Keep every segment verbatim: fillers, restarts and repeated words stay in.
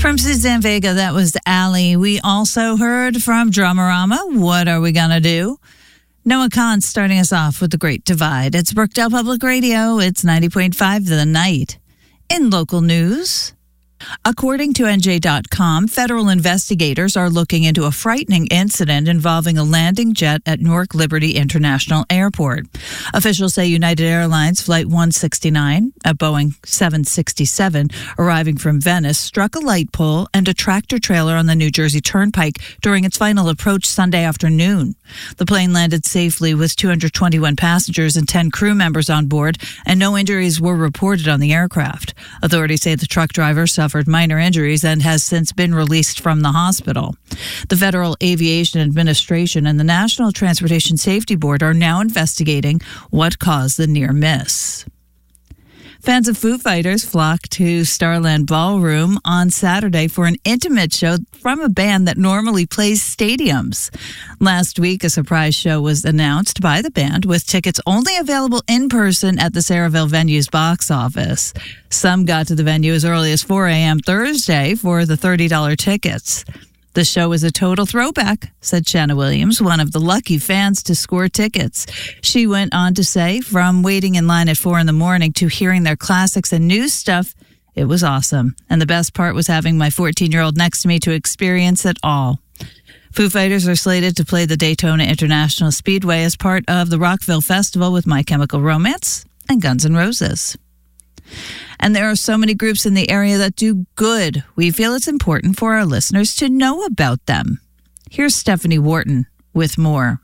From Suzanne Vega, that was Ali. We also heard from Drumarama, What Are We Gonna Do? Noah Kahn starting us off with The Great Divide. It's Brookdale Public Radio. It's ninety point five The Night. In local news, according to N J dot com, federal investigators are looking into a frightening incident involving a landing jet at Newark Liberty International Airport. Officials say United Airlines Flight one sixty-nine, a Boeing seven sixty-seven, arriving from Venice, struck a light pole and a tractor trailer on the New Jersey Turnpike during its final approach Sunday afternoon. The plane landed safely with two hundred twenty-one passengers and ten crew members on board, and no injuries were reported on the aircraft. Authorities say the truck driver suffered minor injuries and has since been released from the hospital. The Federal Aviation Administration and the National Transportation Safety Board are now investigating what caused the near miss. Fans of Foo Fighters flocked to Starland Ballroom on Saturday for an intimate show from a band that normally plays stadiums. Last week, a surprise show was announced by the band with tickets only available in person at the Saraville venue's box office. Some got to the venue as early as four a.m. Thursday for the thirty dollars tickets. The show is a total throwback, said Shanna Williams, one of the lucky fans to score tickets. She went on to say, from waiting in line at four in the morning to hearing their classics and new stuff, it was awesome. And the best part was having my fourteen-year-old next to me to experience it all. Foo Fighters are slated to play the Daytona International Speedway as part of the Rockville Festival with My Chemical Romance and Guns N' Roses. And there are so many groups in the area that do good. We feel it's important for our listeners to know about them. Here's Stephanie Wharton with more.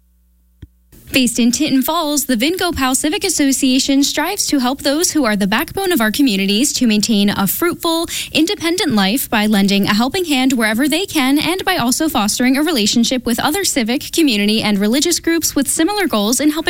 Based in Tinton Falls, the Vingo Powell Civic Association strives to help those who are the backbone of our communities to maintain a fruitful, independent life by lending a helping hand wherever they can and by also fostering a relationship with other civic, community, and religious groups with similar goals in helping